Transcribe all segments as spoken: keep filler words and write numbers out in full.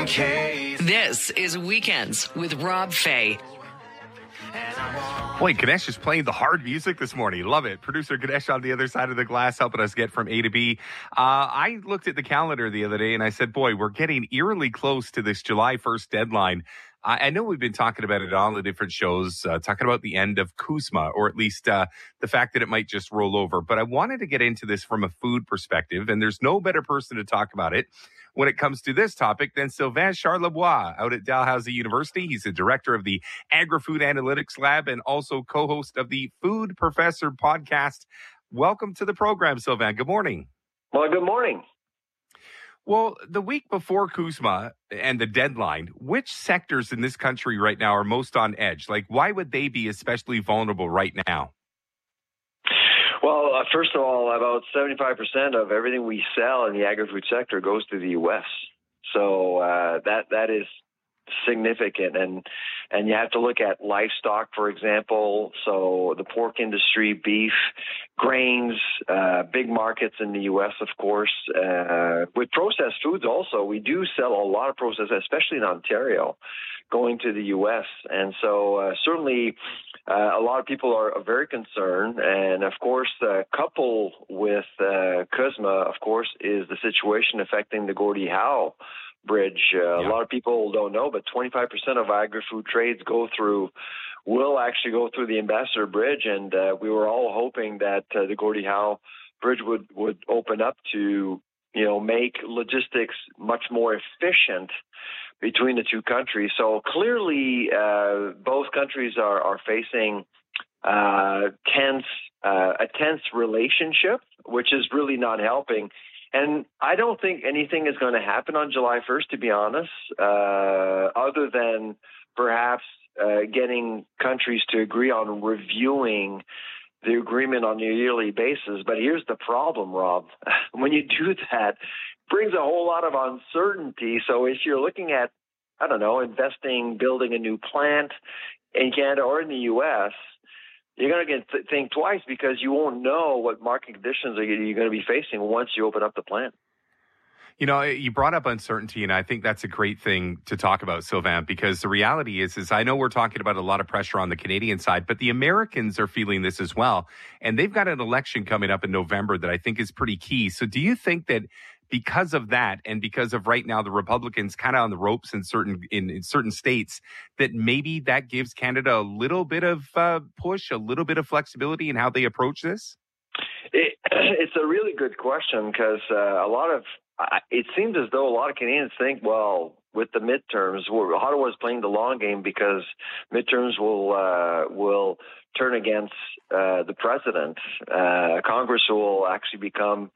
in case. This is Weekends with Rob Fay. Boy, Ganesh is playing the hard music this morning. Love it. Producer Ganesh on the other side of the glass helping us get from A to B. Uh, I looked at the calendar the other day and I said, boy, we're getting eerily close to this July first deadline. I, I know we've been talking about it on the different shows, uh, talking about the end of CUSMA, or at least uh, the fact that it might just roll over. But I wanted to get into this from a food perspective, and there's no better person to talk about it when it comes to this topic than Sylvain Charlebois out at Dalhousie University. He's the director of the Agri-Food Analytics Lab and also co-host of the Food Professor podcast. Welcome to the program, Sylvain. Good morning. Well, good morning. Well, the week before CUSMA and the deadline, which sectors in this country right now are most on edge? Like, why would they be especially vulnerable right now? Well, uh, first of all, about seventy-five percent of everything we sell in the agri-food sector goes to the U S. So uh, that that is significant. And and you have to look at livestock, for example. So the pork industry, beef, grains, uh, big markets in the U S, of course. Uh, with processed foods also, we do sell a lot of processed, especially in Ontario, going to the U S. And so uh, certainly uh, a lot of people are, are very concerned. And of course, uh, coupled with uh, CUSMA, of course, is the situation affecting the Gordie Howe Bridge. Uh, yeah. A lot of people don't know, but twenty-five percent of agri-food trades go through, will actually go through the Ambassador Bridge. And uh, we were all hoping that uh, the Gordie Howe Bridge would, would open up to, you know, make logistics much more efficient between the two countries. So clearly, uh, both countries are, are facing uh, tense, uh, a tense relationship, which is really not helping. And I don't think anything is going to happen on July first, to be honest, uh, other than perhaps uh, getting countries to agree on reviewing the agreement on a yearly basis. But here's the problem, Rob. When you do that, it brings a whole lot of uncertainty. So if you're looking at, I don't know, investing, building a new plant in Canada or in the U S, you're going to th- think twice because you won't know what market conditions are you're going to be facing once you open up the plant. You know, you brought up uncertainty, and I think that's a great thing to talk about, Sylvain, because the reality is, is I know we're talking about a lot of pressure on the Canadian side, but the Americans are feeling this as well. And they've got an election coming up in November that I think is pretty key. So do you think that because of that, and because of right now the Republicans kind of on the ropes in certain in, in certain states, that maybe that gives Canada a little bit of uh, push, a little bit of flexibility in how they approach this? It, it's a really good question because uh, a lot of it seems as though a lot of Canadians think, well, with the midterms, Ottawa is playing the long game because midterms will uh, will turn against uh, the president. Uh, Congress will actually become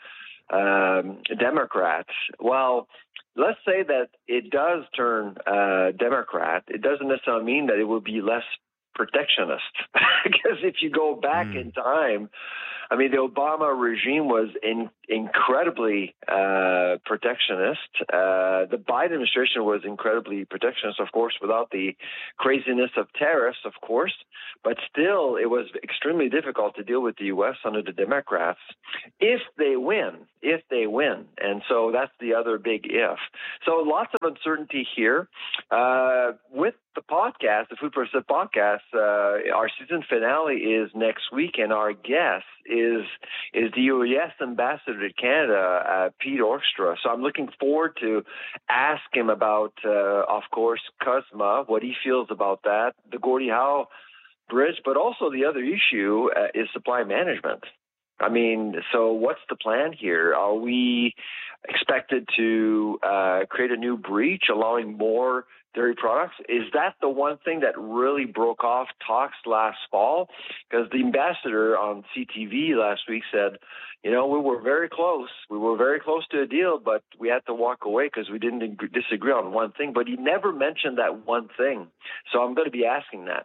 Um, Democrats. Well, let's say that it does turn uh, Democrat. It doesn't necessarily mean that it will be less protectionist. Because if you go back mm. in time, I mean, the Obama regime was in, incredibly uh, protectionist. Uh, the Biden administration was incredibly protectionist, of course, without the craziness of tariffs, of course. But still, it was extremely difficult to deal with the U S under the Democrats if they win, if they win. And so that's the other big if. So lots of uncertainty here. Uh, with the podcast, the Food Professor podcast, uh, our season finale is next week, and our guest is is the U S ambassador to Canada, uh, Pete Orkstra. So I'm looking forward to ask him about, uh, of course, CUSMA, what he feels about that, the Gordie Howe Bridge, but also the other issue uh, is supply management. I mean, so what's the plan here? Are we expected to uh, create a new breach, allowing more dairy products? Is that the one thing that really broke off talks last fall? Because the ambassador on C T V last week said, you know, we were very close. We were very close to a deal, but we had to walk away because we didn't ag- disagree on one thing. But he never mentioned that one thing. So I'm going to be asking that.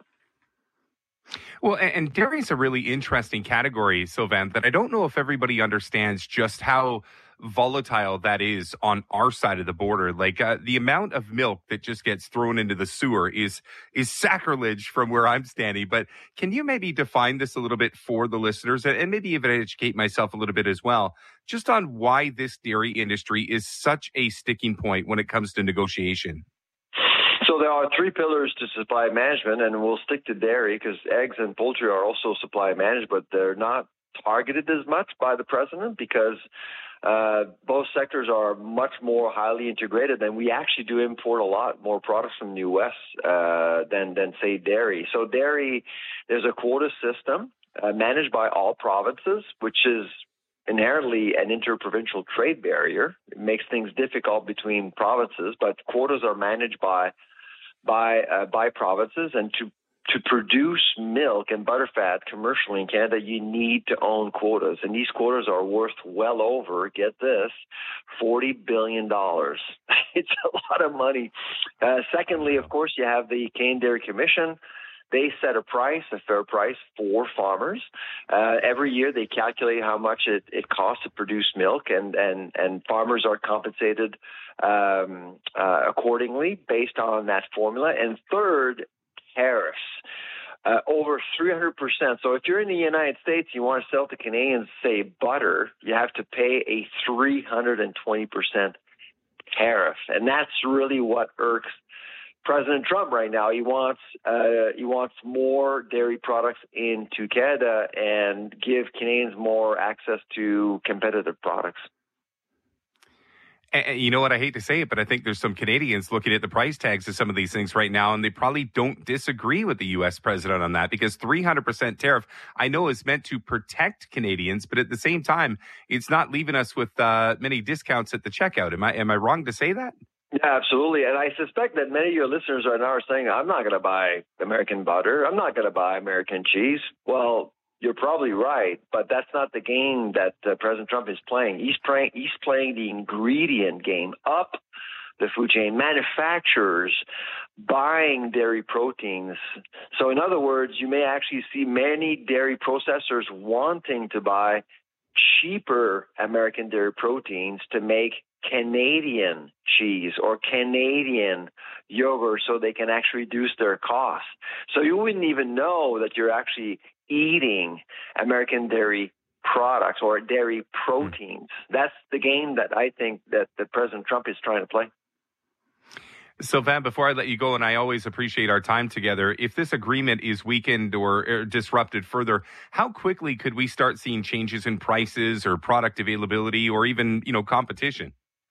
Well, and, and dairy is a really interesting category, Sylvain, that I don't know if everybody understands just how volatile that is on our side of the border. Like uh, the amount of milk that just gets thrown into the sewer is is sacrilege from where I'm standing. But can you maybe define this a little bit for the listeners, and maybe even educate myself a little bit as well, just on why this dairy industry is such a sticking point when it comes to negotiation? So there are three pillars to supply management, and we'll stick to dairy because eggs and poultry are also supply managed, but they're not targeted as much by the president because uh, both sectors are much more highly integrated, and we actually do import a lot more products from the U S uh, than, than, say, dairy. So dairy, there's a quota system uh, managed by all provinces, which is inherently an interprovincial trade barrier. It makes things difficult between provinces, but quotas are managed by by uh, by provinces, and to to produce milk and butterfat commercially in Canada, you need to own quotas, and these quotas are worth well over, get this, forty billion dollars. It's a lot of money. Uh, secondly, of course, you have the Canadian Dairy Commission. They set a price, a fair price for farmers. Uh, every year they calculate how much it, it costs to produce milk, and, and, and farmers are compensated um, uh, accordingly based on that formula. And third, tariffs. Uh, over three hundred percent. So if you're in the United States, you want to sell to Canadians, say, butter, you have to pay a three hundred twenty percent tariff. And that's really what irks President Trump right now. He wants uh, he wants more dairy products into Canada and give Canadians more access to competitive products. And you know what? I hate to say it, but I think there's some Canadians looking at the price tags of some of these things right now, and they probably don't disagree with the U S president on that, because three hundred percent tariff, I know, is meant to protect Canadians, but at the same time, it's not leaving us with uh, many discounts at the checkout. Am I am I wrong to say that? Yeah, absolutely. And I suspect that many of your listeners right now are saying, I'm not going to buy American butter. I'm not going to buy American cheese. Well, you're probably right, but that's not the game that uh, President Trump is playing. He's playing, he's playing the ingredient game up the food chain, manufacturers buying dairy proteins. So in other words, you may actually see many dairy processors wanting to buy cheaper American dairy proteins to make Canadian cheese or Canadian yogurt so they can actually reduce their costs. So you wouldn't even know that you're actually eating American dairy products or dairy proteins. That's the game that I think that, that President Trump is trying to play. Sylvain, before I let you go, and I always appreciate our time together, if this agreement is weakened or, or disrupted further, how quickly could we start seeing changes in prices or product availability or even, you know, competition?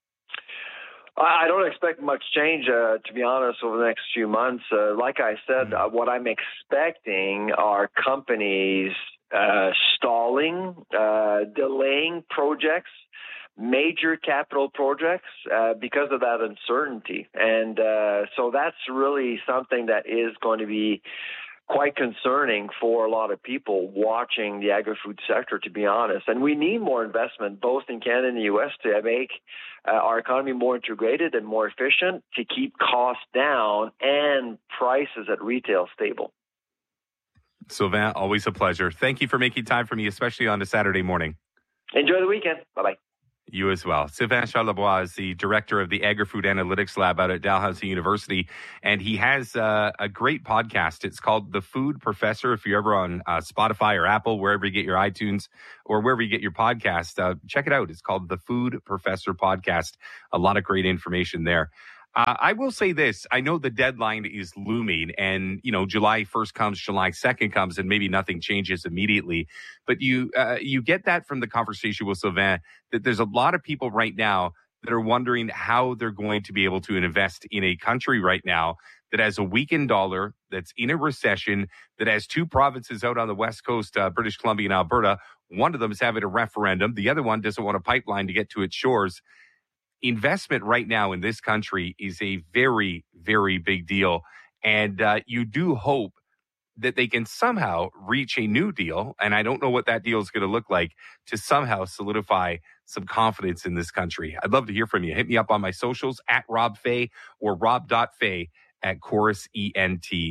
I don't expect much change, uh, to be honest, over the next few months. Uh, like I said, uh, what I'm expecting are companies uh, stalling, uh, delaying projects, major capital projects uh, because of that uncertainty. And uh, so that's really something that is going to be quite concerning for a lot of people watching the agri-food sector, to be honest. And we need more investment, both in Canada and the U S, to make uh, our economy more integrated and more efficient, to keep costs down and prices at retail stable. Sylvain, always a pleasure. Thank you for making time for me, especially on a Saturday morning. Enjoy the weekend. Bye-bye. You as well. Sylvain Charlebois is the director of the Agri-Food Analytics Lab out at Dalhousie University, and he has uh, a great podcast. It's called The Food Professor. If you're ever on uh, Spotify or Apple, wherever you get your iTunes or wherever you get your podcast, uh, check it out. It's called The Food Professor Podcast. A lot of great information there. Uh, I will say this. I know the deadline is looming, and, you know, July first comes, July second comes, and maybe nothing changes immediately. But you uh, you get that from the conversation with Sylvain, that there's a lot of people right now that are wondering how they're going to be able to invest in a country right now that has a weakened dollar, that's in a recession, that has two provinces out on the West Coast, uh, British Columbia and Alberta. One of them is having a referendum. The other one doesn't want a pipeline to get to its shores. Investment right now in this country is a very, very big deal. And uh, you do hope that they can somehow reach a new deal. And I don't know what that deal is going to look like, to somehow solidify some confidence in this country. I'd love to hear from you. Hit me up on my socials at Rob Fay or rob dot fay at chorus ent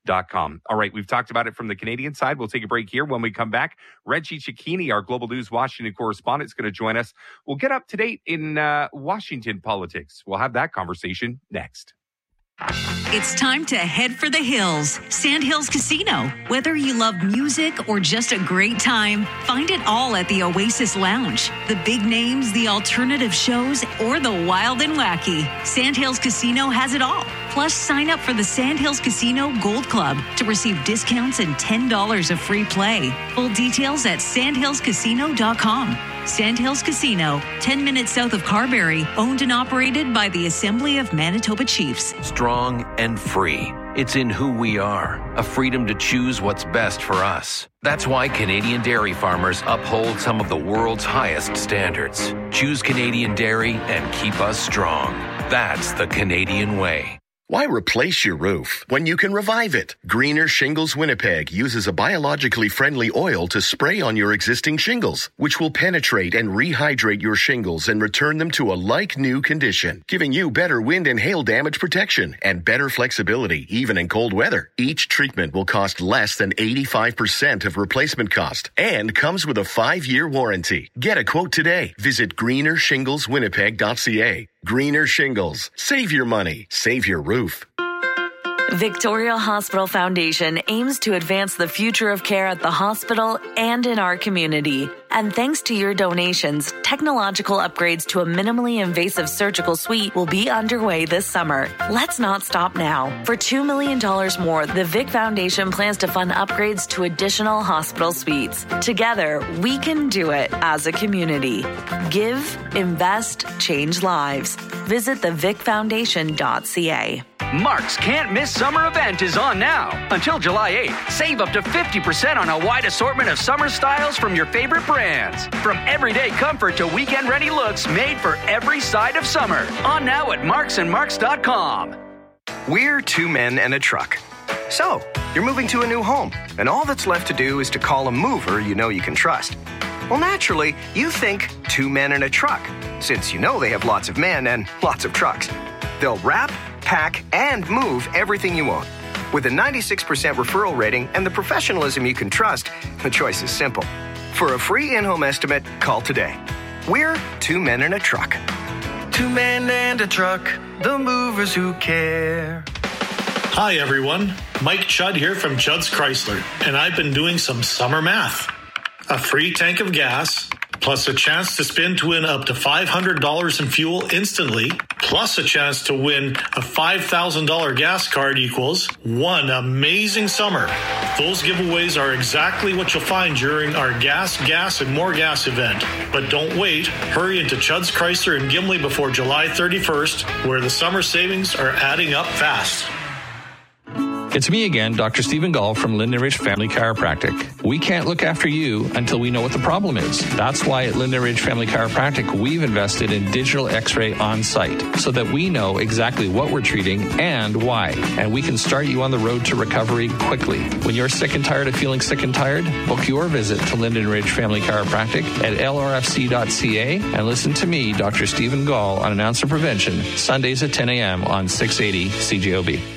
dot com. All right, we've talked about it from the Canadian side. We'll take a break here. When we come back, Reggie Cicchini, our Global News Washington correspondent, is going to join us. We'll get up to date in uh, Washington politics. We'll have that conversation next. It's time to head for the hills. Sandhills Casino. Whether you love music or just a great time, find it all at the Oasis Lounge. The big names, the alternative shows, or the wild and wacky. Sandhills Casino has it all. Plus, sign up for the Sandhills Casino Gold Club to receive discounts and ten dollars of free play. Full details at sandhills casino dot com. Sandhills Casino, ten minutes south of Carberry, owned and operated by the Assembly of Manitoba Chiefs. Strong and free. It's in who we are, a freedom to choose what's best for us. That's why Canadian dairy farmers uphold some of the world's highest standards. Choose Canadian dairy and keep us strong. That's the Canadian way. Why replace your roof when you can revive it? Greener Shingles Winnipeg uses a biologically friendly oil to spray on your existing shingles, which will penetrate and rehydrate your shingles and return them to a like-new condition, giving you better wind and hail damage protection and better flexibility even in cold weather. Each treatment will cost less than eighty-five percent of replacement cost and comes with a five-year warranty. Get a quote today. Visit greener shingles winnipeg dot c a. Greener Shingles. Save your money. Save your roof. Victoria Hospital Foundation aims to advance the future of care at the hospital and in our community. And thanks to your donations, technological upgrades to a minimally invasive surgical suite will be underway this summer. Let's not stop now. For two million dollars more, the Vic Foundation plans to fund upgrades to additional hospital suites. Together, we can do it as a community. Give, invest, change lives. Visit the vic foundation dot c a. Mark's Can't Miss Summer event is on now. Until July eighth, save up to fifty percent on a wide assortment of summer styles from your favorite brands. From everyday comfort to weekend-ready looks made for every side of summer. On now at marks and marks dot com. We're two men and a truck. So, you're moving to a new home, and all that's left to do is to call a mover you know you can trust. Well, naturally, you think two men and a truck, since you know they have lots of men and lots of trucks. They'll wrap, pack, and move everything you own. With a ninety-six percent referral rating and the professionalism you can trust, the choice is simple. For a free in-home estimate, call today. We're two men and a truck. Two men and a truck, the movers who care. Hi, everyone. Mike Chudd here from Chudd's Chrysler, and I've been doing some summer math. A free tank of gas, plus a chance to spin to win up to five hundred dollars in fuel instantly, plus a chance to win a five thousand dollars gas card equals one amazing summer. Those giveaways are exactly what you'll find during our Gas, Gas, and More Gas event. But don't wait. Hurry into Chudd's Chrysler in Gimli before July thirty-first, where the summer savings are adding up fast. It's me again, Doctor Stephen Gall from Linden Ridge Family Chiropractic. We can't look after you until we know what the problem is. That's why at Linden Ridge Family Chiropractic, we've invested in digital x-ray on site so that we know exactly what we're treating and why. And we can start you on the road to recovery quickly. When you're sick and tired of feeling sick and tired, book your visit to Linden Ridge Family Chiropractic at L R F C dot C A and listen to me, Doctor Stephen Gall, on Announcer Prevention, Sundays at ten a.m. on six eighty C J O B.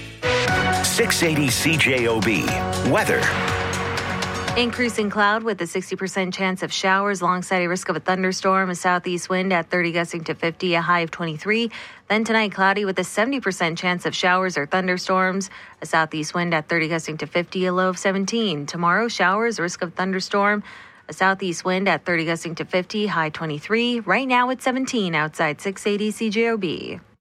six eighty C J O B. Weather. Increasing cloud with a sixty percent chance of showers alongside a risk of a thunderstorm, a southeast wind at thirty gusting to fifty, a high of twenty-three. Then tonight, cloudy with a seventy percent chance of showers or thunderstorms, a southeast wind at thirty gusting to fifty, a low of seventeen. Tomorrow, showers, risk of thunderstorm, a southeast wind at thirty gusting to fifty, high twenty-three. Right now it's seventeen outside six eighty C J O B.